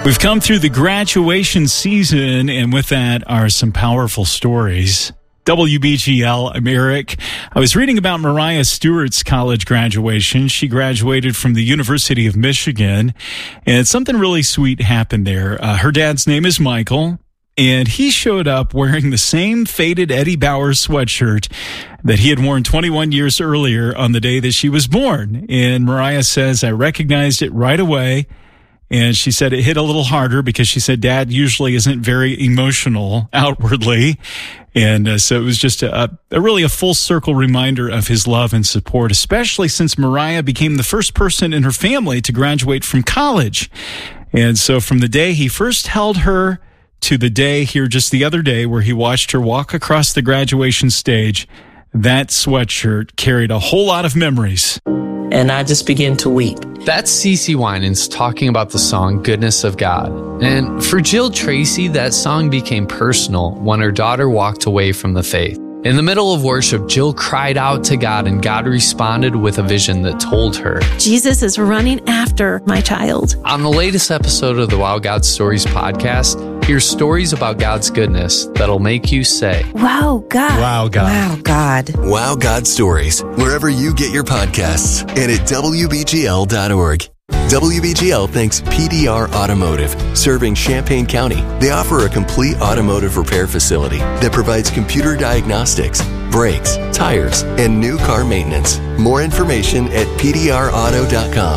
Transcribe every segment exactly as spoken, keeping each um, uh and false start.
We've come through the graduation season, and with that are some powerful stories. W B G L, I'm Eric. I was reading about Mariah Stewart's college graduation. She graduated from the University of Michigan, and something really sweet happened there. Uh, her dad's name is Michael, and he showed up wearing the same faded Eddie Bauer sweatshirt that he had worn twenty-one years earlier on the day that she was born. And Mariah says, I recognized it right away. And she said it hit a little harder because she said Dad usually isn't very emotional outwardly. And uh, so it was just a, a really a full circle reminder of his love and support, especially since Mariah became the first person in her family to graduate from college. And so from the day he first held her to the day here just the other day where he watched her walk across the graduation stage, that sweatshirt carried a whole lot of memories. And I just began to weep. That's CeCe Winans talking about the song Goodness of God. And for Jill Tracy, that song became personal when her daughter walked away from the faith. In the middle of worship, Jill cried out to God, and God responded with a vision that told her, Jesus is running after my child. On the latest episode of the Wow God Stories podcast, hear stories about God's goodness that'll make you say, Wow, God. Wow, God. Wow, God. Wow God Stories, wherever you get your podcasts, and at W B G L dot org. W B G L thanks P D R Automotive, serving Champaign County. They offer a complete automotive repair facility that provides computer diagnostics, brakes, tires, and new car maintenance. More information at P D R auto dot com.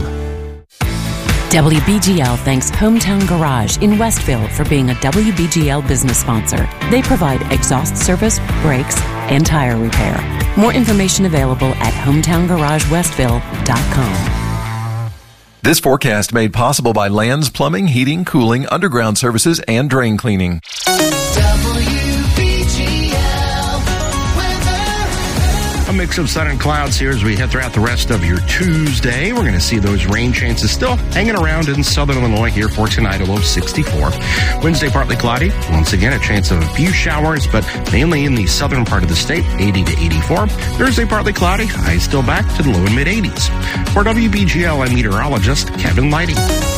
W B G L thanks Hometown Garage in Westville for being a W B G L business sponsor. They provide exhaust service, brakes, and tire repair. More information available at hometown garage westville dot com. This forecast made possible by Lands Plumbing, Heating, Cooling, Underground Services, and Drain Cleaning. A mix of sun and clouds here as we head throughout the rest of your Tuesday. We're going to see those rain chances still hanging around in southern Illinois here for tonight, a low of sixty-four. Wednesday, partly cloudy. Once again, a chance of a few showers, but mainly in the southern part of the state, eighty to eighty-four. Thursday, partly cloudy. Highs still back to the low and mid eighties. For W B G L, I'm meteorologist Kevin Lighting.